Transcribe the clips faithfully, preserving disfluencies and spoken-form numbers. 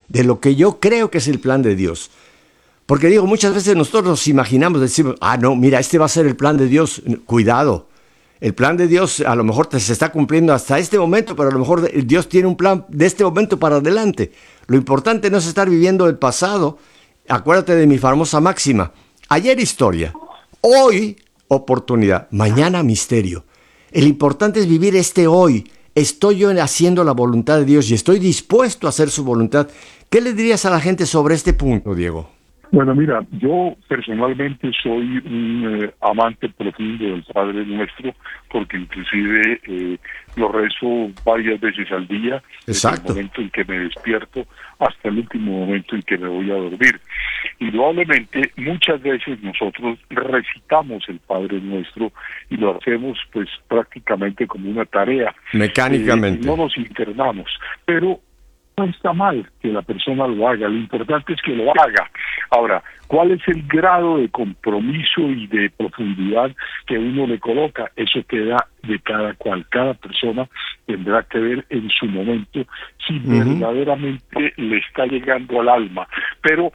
de lo que yo creo que es el plan de Dios. Porque digo, muchas veces nosotros nos imaginamos, decimos, ah, no, mira, este va a ser el plan de Dios. Cuidado, el plan de Dios a lo mejor te, se está cumpliendo hasta este momento, pero a lo mejor Dios tiene un plan de este momento para adelante. Lo importante no es estar viviendo el pasado. Acuérdate de mi famosa máxima. Ayer historia, hoy oportunidad, mañana misterio. El importante es vivir este hoy. Estoy yo haciendo la voluntad de Dios y estoy dispuesto a hacer su voluntad. ¿Qué le dirías a la gente sobre este punto, Diego? Bueno, mira, yo personalmente soy un eh, amante profundo del Padre Nuestro, porque inclusive eh, lo rezo varias veces al día, desde el momento en que me despierto hasta el último momento en que me voy a dormir. Indudablemente, muchas veces nosotros recitamos el Padre Nuestro y lo hacemos pues prácticamente como una tarea. Mecánicamente. Eh, no nos internamos, pero no está mal que la persona lo haga, lo importante es que lo haga. Ahora, ¿cuál es el grado de compromiso y de profundidad que uno le coloca? Eso queda de cada cual. Cada persona tendrá que ver en su momento si uh-huh. verdaderamente le está llegando al alma. Pero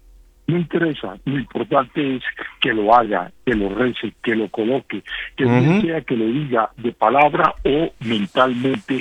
no interesa, lo importante es que lo haga, que lo rece, que lo coloque, que uh-huh. bien sea que lo diga de palabra o mentalmente,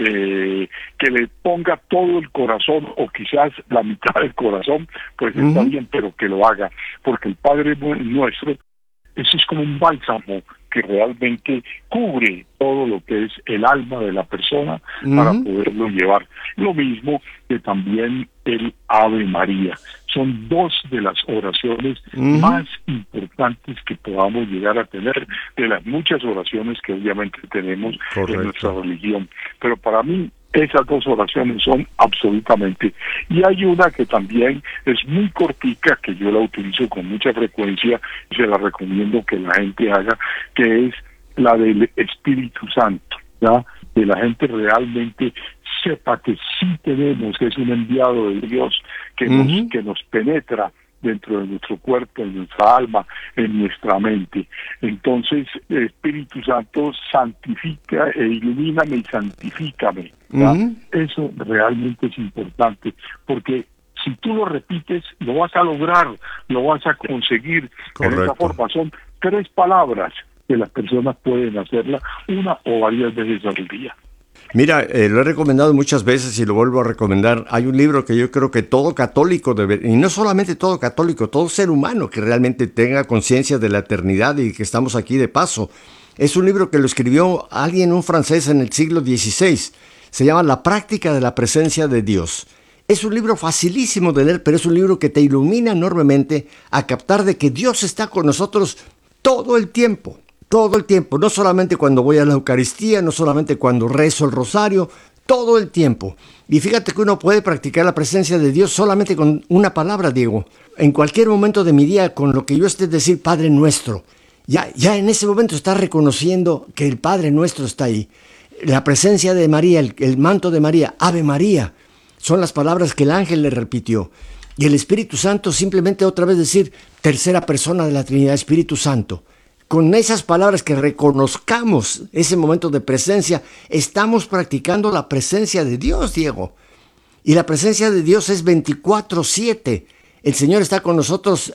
eh, que le ponga todo el corazón o quizás la mitad del corazón, pues uh-huh. está bien, pero que lo haga, porque el Padre Nuestro, eso es como un bálsamo que realmente cubre todo lo que es el alma de la persona uh-huh. para poderlo llevar. Lo mismo que también el Ave María. Son dos de las oraciones uh-huh. más importantes que podamos llegar a tener, de las muchas oraciones que obviamente tenemos Correcto. En nuestra religión. Pero para mí, esas dos oraciones son absolutamente. Y hay una que también es muy cortica, que yo la utilizo con mucha frecuencia y se la recomiendo que la gente haga, que es la del Espíritu Santo, ¿ya? Que la gente realmente sepa que sí tenemos, que es un enviado de Dios, que uh-huh. nos, que nos penetra dentro de nuestro cuerpo, en nuestra alma, en nuestra mente. Entonces, el Espíritu Santo santifica e ilumíname y santifícame. Uh-huh. Eso realmente es importante, porque si tú lo repites, lo vas a lograr, lo vas a conseguir. Correcto. De esa forma son tres palabras que las personas pueden hacerla una o varias veces al día. Mira, eh, lo he recomendado muchas veces y lo vuelvo a recomendar. Hay un libro que yo creo que todo católico debe, y no solamente todo católico, todo ser humano que realmente tenga conciencia de la eternidad y que estamos aquí de paso. Es un libro que lo escribió alguien, un francés en el siglo dieciséis. Se llama La práctica de la presencia de Dios. Es un libro facilísimo de leer, pero es un libro que te ilumina enormemente a captar de que Dios está con nosotros todo el tiempo. Todo el tiempo, no solamente cuando voy a la Eucaristía, no solamente cuando rezo el rosario, todo el tiempo. Y fíjate que uno puede practicar la presencia de Dios solamente con una palabra, Diego. En cualquier momento de mi día, con lo que yo esté decir Padre Nuestro, ya, ya en ese momento estás reconociendo que el Padre Nuestro está ahí. La presencia de María, el, el manto de María, Ave María, son las palabras que el ángel le repitió. Y el Espíritu Santo simplemente otra vez decir tercera persona de la Trinidad, Espíritu Santo. Con esas palabras que reconozcamos ese momento de presencia, estamos practicando la presencia de Dios, Diego. Y la presencia de Dios es veinticuatro siete. El Señor está con nosotros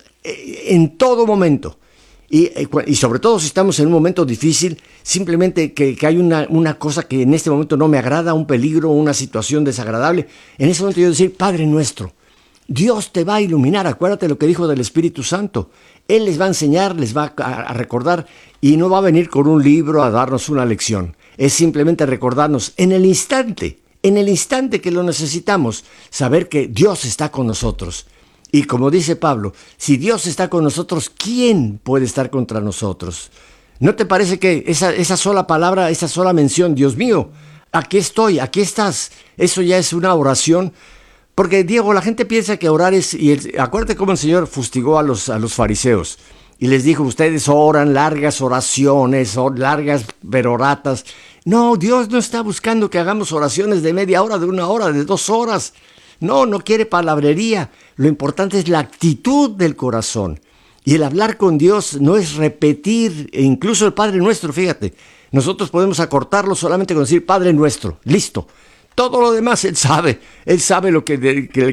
en todo momento. Y, y sobre todo si estamos en un momento difícil, simplemente que, que hay una, una cosa que en este momento no me agrada, un peligro, una situación desagradable. En ese momento yo decir, Padre Nuestro, Dios te va a iluminar. Acuérdate lo que dijo del Espíritu Santo. Él les va a enseñar, les va a recordar y no va a venir con un libro a darnos una lección. Es simplemente recordarnos en el instante, en el instante que lo necesitamos, saber que Dios está con nosotros. Y como dice Pablo, si Dios está con nosotros, ¿quién puede estar contra nosotros? ¿No te parece que esa, esa sola palabra, esa sola mención, Dios mío, aquí estoy, aquí estás, eso ya es una oración? Porque, Diego, la gente piensa que orar es... Y el, acuérdate cómo el Señor fustigó a los, a los fariseos. Y les dijo, ustedes oran largas oraciones, or, largas peroratas. No, Dios no está buscando que hagamos oraciones de media hora, de una hora, de dos horas. No, no quiere palabrería. Lo importante es la actitud del corazón. Y el hablar con Dios no es repetir, e incluso el Padre Nuestro, fíjate. Nosotros podemos acortarlo solamente con decir Padre Nuestro, listo. Todo lo demás Él sabe, Él sabe lo que, de, que,